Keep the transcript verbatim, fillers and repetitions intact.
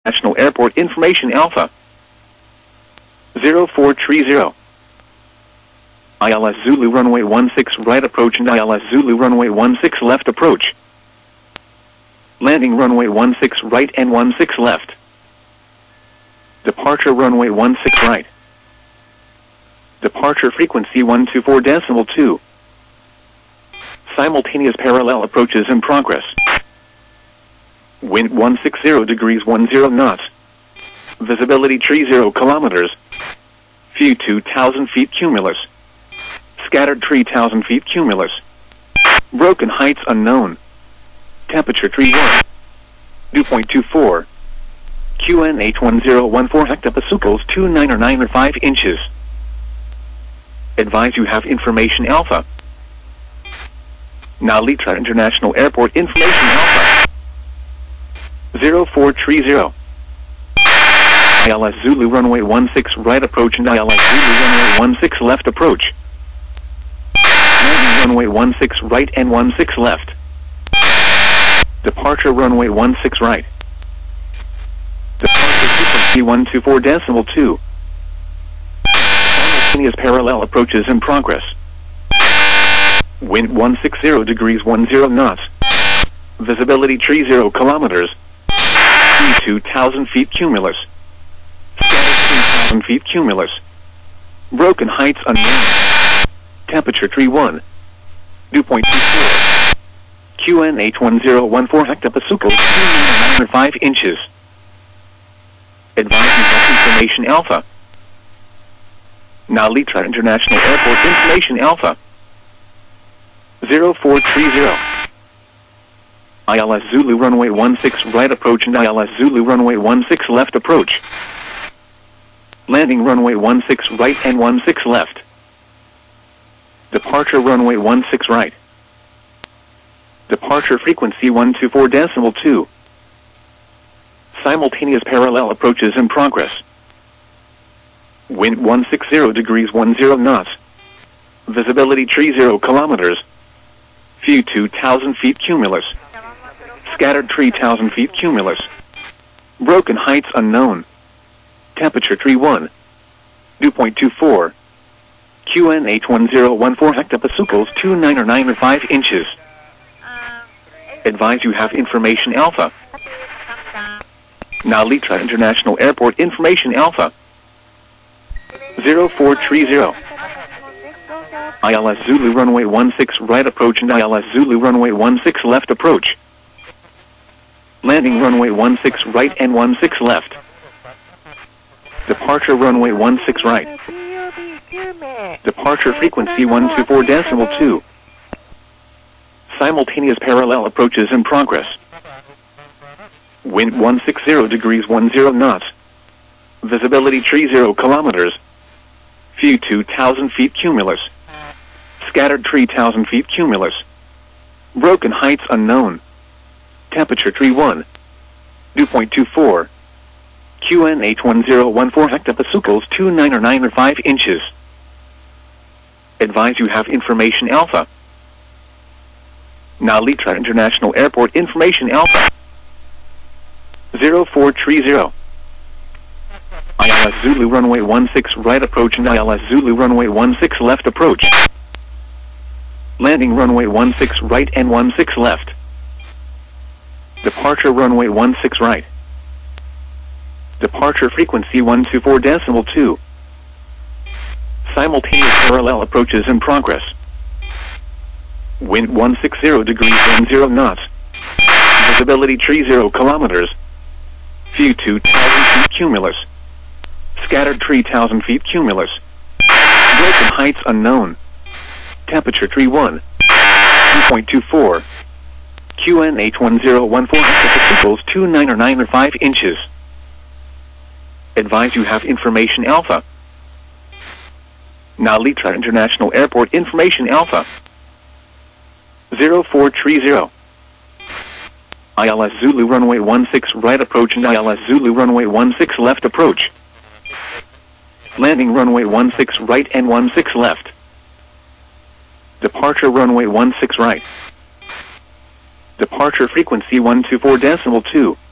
International Airport Information Alpha. zero four three zero. I L S Zulu runway one six right approach and I L S Zulu runway one six left approach. Landing runway one six right and one six left. Departure runway one six right. Departure frequency one two four decimal two. Simultaneous parallel approaches in progress. Wind one six zero degrees one zero knots. Visibility three zero kilometers. View two thousand feet cumulus. Scattered three thousand feet cumulus. Broken heights unknown. Temperature three one. Dew point two four. Q N H one zero one four hectopascals two nine or nine or five inches. Advise you have information alpha. Now Litra International Airport Information Alpha. zero four three zero. I L S Zulu runway one six right approach and I L S Zulu runway one six left approach. Landing runway one six right and one six left. Departure runway one six right. Departure frequency one two four decimal two. Simultaneous parallel approaches in progress. Wind one six zero degrees one zero knots. Visibility three zero kilometers. View two thousand feet cumulus. Scattered three thousand feet cumulus. Broken heights unknown. Temperature three one. Dew point two four. Q N H one zero one four hectopascals two nine or five inches. Advise you have information alpha. Now Litra International Airport Information Alpha. zero four three zero. I L S Zulu runway one six right approach and I L S Zulu runway one six left approach. Landing runway one six right and one six left. Departure runway one six right. Departure frequency one two four decimal two. Simultaneous parallel approaches in progress. Wind one six zero degrees one zero knots. Visibility three zero kilometers. View two thousand feet cumulus. Scattered three thousand feet cumulus. Broken heights unknown. Temperature three one. Dew point two four. Q N H one zero one four hectopascals two nine or nine or five inches. Advise you have information alpha. Now Litra International Airport Information Alpha. zero four three zero. I L S Zulu runway one six right approach and I L S Zulu runway one six left approach. Landing runway one six right and one six left. Departure runway one six right. Departure frequency one two four decimal two. Simultaneous parallel approaches in progress. Wind one six zero degrees one zero knots. Visibility three zero kilometers. View two thousand feet cumulus. Scattered three thousand feet cumulus. Broken heights unknown. Temperature three one. Dew point two four. Q N H one zero one four hectopascals two nine or nine or five inches. Advise you have information alpha. Now Litra International Airport Information Alpha. zero four three zero. I L S Zulu runway one six right approach and I L S Zulu runway one six left approach. Landing runway one six right and one six left. Departure runway one six right. Departure frequency one two four decimal two. Simultaneous parallel approaches in progress. Wind one six zero degrees one zero knots. Visibility three zero kilometers. View two thousand feet cumulus. Scattered three thousand feet cumulus. Broken heights unknown. Temperature three one. Dew point two four. Q N H one zero one four hectopascals two nine or nine or five inches. Advise you have information alpha. Now Litra International Airport Information Alpha. zero four three zero. I L S Zulu runway one six right approach and I L S Zulu runway one six left approach. Landing runway one six right and one six left. Departure runway one six right. Departure frequency one two four decimal two.